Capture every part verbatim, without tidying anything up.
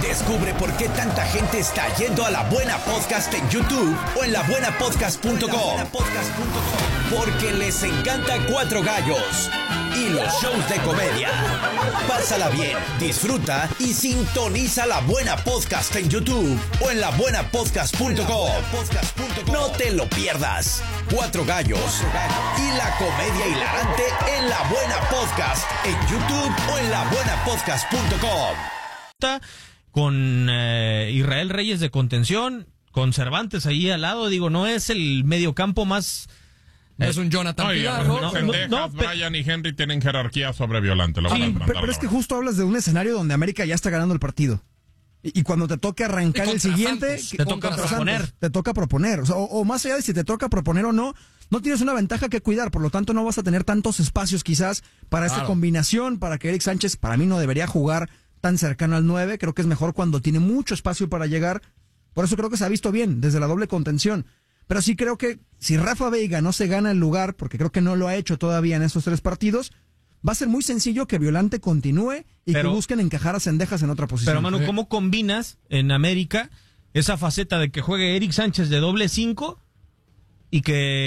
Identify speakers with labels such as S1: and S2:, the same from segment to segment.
S1: Descubre por qué tanta gente está yendo a La Buena Podcast en YouTube o en la buena podcast punto com. Porque les encanta Cuatro Gallos y los shows de comedia. Pásala bien, disfruta y sintoniza La Buena Podcast en YouTube o en la buena podcast punto com. No te lo pierdas. Cuatro Gallos y la comedia hilarante en La Buena Podcast en YouTube o en la buena podcast punto com.
S2: Con eh, Israel Reyes de contención, con Cervantes ahí al lado, digo, no es el mediocampo más...
S3: No es un Jonathan Pizarro.
S4: No, no, no, Brian y Henry tienen jerarquía sobre Violante. Lo
S5: sí,
S4: van a
S5: pero, pero es que justo hablas de un escenario donde América ya está ganando el partido. Y, y cuando te toque arrancar el siguiente,
S2: te toca proponer.
S5: Santos, te toca proponer. O, sea, o, o más allá de si te toca proponer o no, no tienes una ventaja que cuidar. Por lo tanto, no vas a tener tantos espacios quizás para esta
S3: Claro.
S5: combinación, para que Eric Sánchez, para mí, no debería jugar tan cercano al nueve. Creo que es mejor cuando tiene mucho espacio para llegar. Por eso creo que se ha visto bien, desde la doble contención. Pero sí creo que si Rafa Veiga no se gana el lugar, porque creo que no lo ha hecho todavía en estos tres partidos, va a ser muy sencillo que Violante continúe y
S2: Pero-
S5: que busquen encajar a Cendejas en otra posición.
S2: Pero, Manu, ¿cómo combinas en América esa faceta de que juegue Eric Sánchez de doble cinco y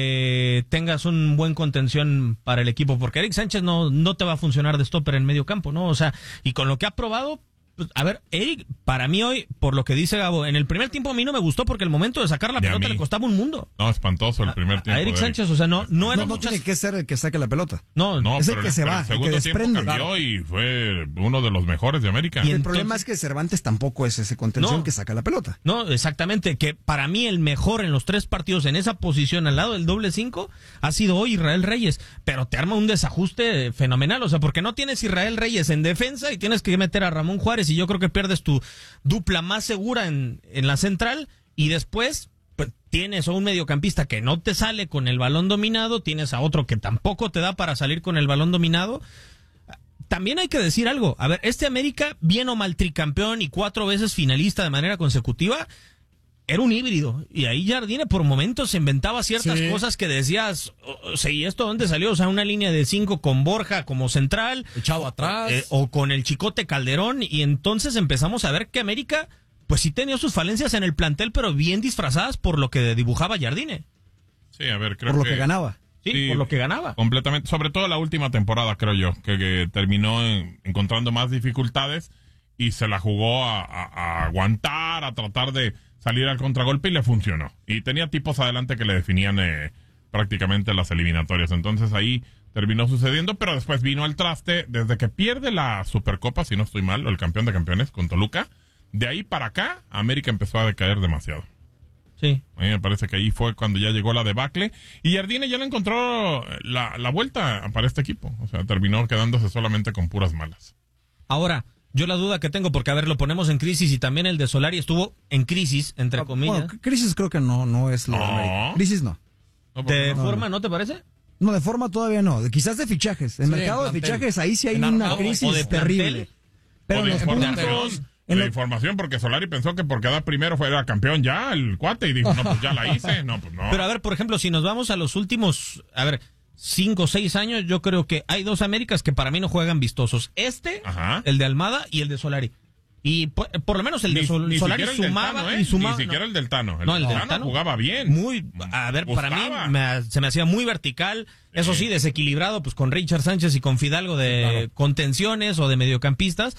S2: que tengas un buen contención para el equipo? Porque Eric Sánchez no, no te va a funcionar de stopper en medio campo, ¿no? O sea, y con lo que ha probado, pues, a ver, Eric, para mí hoy, por lo que dice Gabo, en el primer tiempo a mí no me gustó porque el momento de sacar la
S4: Ni a
S2: pelota
S4: mí.
S2: le costaba un mundo.
S4: No, espantoso el primer
S2: A-
S4: tiempo.
S2: A Eric
S4: de
S2: Sánchez, o sea, no, no era
S5: no, no
S2: muchas...
S5: tiene que ser el que saque la pelota.
S2: No,
S4: No,
S5: Es el
S4: pero
S5: que
S4: el-
S5: se
S4: pero
S5: va,
S4: el
S5: el que
S4: segundo tiempo
S5: desprende.
S4: cambió y fue uno de los mejores de América.
S5: Y el
S2: entonces-
S5: problema es que Cervantes tampoco es ese contención
S2: No.
S5: que saca la pelota.
S2: No, exactamente, que para mí el mejor en los tres partidos en esa posición al lado del doble cinco ha sido hoy Israel Reyes, pero te arma un desajuste fenomenal, o sea, porque no tienes Israel Reyes en defensa y tienes que meter a Ramón Juárez y yo creo que pierdes tu dupla más segura en, en la central y después pues, tienes a un mediocampista que no te sale con el balón dominado, tienes a otro que tampoco te da para salir con el balón dominado. También hay que decir algo. A ver, este América, bien o mal tricampeón y cuatro veces finalista de manera consecutiva, era un híbrido. Y ahí Jardine por momentos se inventaba ciertas
S3: Sí.
S2: cosas que decías, o sea, ¿y esto dónde salió? O sea, una línea de cinco con Borja como central.
S3: Echado atrás.
S2: eh, o con el Chicote Calderón. Y entonces empezamos a ver que América, pues sí tenía sus falencias en el plantel, pero bien disfrazadas por lo que dibujaba Jardine.
S4: Sí, a ver, creo
S5: Por lo
S4: que...
S5: que ganaba.
S2: Sí,
S4: Sí,
S2: por lo que ganaba.
S4: Completamente, sobre todo la última temporada, creo yo, que, que terminó en- encontrando más dificultades y se la jugó a, a- a aguantar, a tratar de salir al contragolpe y le funcionó. Y tenía tipos adelante que le definían eh, prácticamente las eliminatorias. Entonces ahí terminó sucediendo, pero después vino el traste desde que pierde la Supercopa, si no estoy mal, o el campeón de campeones con Toluca. De ahí para acá, América empezó a decaer demasiado.
S2: Sí.
S4: A mí me parece que ahí fue cuando ya llegó la debacle y Jardine ya le encontró la, la vuelta para este equipo. O sea, terminó quedándose solamente con puras malas.
S2: Ahora, yo la duda que tengo, porque a ver, lo ponemos en crisis y también el de Solari estuvo en crisis, entre comillas.
S5: Bueno, crisis creo que no, no es lo de
S4: No.
S5: América. Crisis no.
S4: No, porque
S2: ¿De
S4: no.
S2: forma no te parece?
S5: No, de forma todavía no. Quizás de fichajes. En
S3: Sí,
S5: el mercado de
S3: plantel.
S5: fichajes, ahí sí hay
S3: En
S5: una
S3: armado,
S5: crisis
S2: o de
S5: terrible.
S2: plantel.
S5: Pero
S4: O
S5: en
S4: de
S5: los
S4: información,
S5: puntos, en
S4: la
S5: lo-
S4: información, porque Solari pensó que por quedar primero fuera campeón ya, el cuate, y dijo, no, pues ya la hice. No, pues no.
S2: Pero a ver, por ejemplo, si nos vamos a los últimos, a ver, cinco o seis años, yo creo que hay dos Américas que para mí no juegan vistosos. Este,
S4: Ajá.
S2: el de Almada y el de Solari. Y por, por lo menos el de
S4: Ni-
S2: Sol-
S4: ni
S2: Solari
S4: siquiera el del
S2: sumaba
S4: Tano, ¿eh?
S2: y sumaba.
S4: Ni siquiera
S2: no.
S4: el del Tano. El,
S2: No, el
S4: del
S2: del
S4: Tano
S2: Tano
S4: jugaba bien.
S2: Muy, a ver, para
S4: Gustaba.
S2: mí me- se me hacía muy vertical. Eso sí, desequilibrado, pues con Richard Sánchez y con Fidalgo de
S3: claro.
S2: contenciones o de mediocampistas.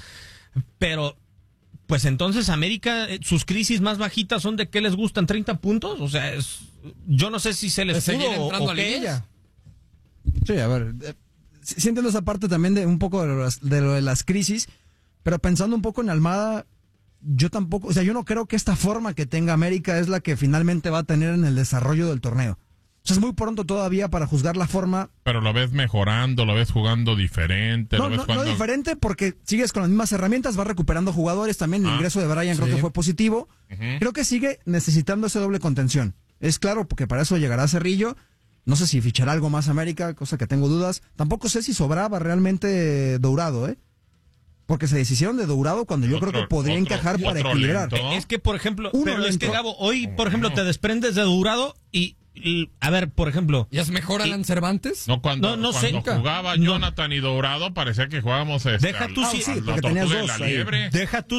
S2: Pero, pues entonces América, eh, sus crisis más bajitas son de que les gustan treinta puntos. O sea, es, yo no sé si se les
S3: De seguir
S2: pudo o,
S3: entrando
S2: o
S3: a
S2: qué
S3: liguilla.
S2: es.
S5: Sí, a ver. eh, sí sí entiendo esa parte también de un poco de, las- de lo de las crisis, pero pensando un poco en Almada, yo tampoco, o sea, yo no creo que esta forma que tenga América es la que finalmente va a tener en el desarrollo del torneo. O sea, es muy pronto todavía para juzgar la forma.
S4: Pero lo ves mejorando, lo ves jugando diferente.
S5: No,
S4: lo ves
S5: no, no
S4: jugando...
S5: diferente porque sigues con las mismas herramientas, vas recuperando jugadores, también el
S4: Ah,
S5: ingreso de Brian creo
S3: sí.
S5: que fue positivo.
S4: Ujú.
S5: Creo que sigue necesitando ese doble contención. Es claro, porque para eso llegará Cerrillo. No sé si fichará algo más América, cosa que tengo dudas. Tampoco sé si sobraba realmente Dourado, ¿eh? Porque se deshicieron de Dourado cuando yo
S4: Otro-
S5: creo que podría
S4: otro-
S5: encajar para
S4: otro
S5: equilibrar.
S4: lento.
S2: Es que, por ejemplo,
S5: Uno
S2: pero es
S5: lento.
S2: que, Gabo, hoy, por ejemplo, te desprendes de Dourado y, y, a ver, por ejemplo,
S3: ¿Y es mejor Alan Cervantes?
S4: No, cuando,
S2: No, no sé.
S4: cuando jugaba
S2: No.
S4: Jonathan y Dourado parecía que jugábamos este,
S2: Deja
S4: al-
S2: tú
S4: al-
S2: sí,
S4: a
S5: sí,
S4: la
S5: porque
S4: tortuga
S5: tenías
S4: y
S5: dos
S4: la
S5: ahí.
S4: liebre.
S2: deja tú